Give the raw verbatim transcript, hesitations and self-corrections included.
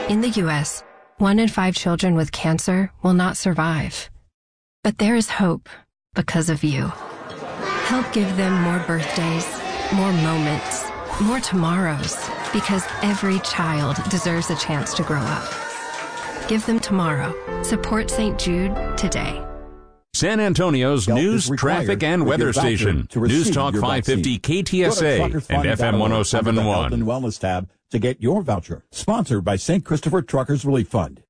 In the U S, one in five children with cancer will not survive. But there is hope because of you. Help give them more birthdays, more moments, more tomorrows, because every child deserves a chance to grow up. Give them tomorrow. Support Saint Jude today. San Antonio's Help news, is required traffic, and with weather your voucher station. to receive News Talk your five fifty vaccine. K T S Go A to and truckers fund F M dot org one oh under seven the point Health and one. Wellness tab to get your voucher. Sponsored by Saint Christopher Truckers Relief Fund.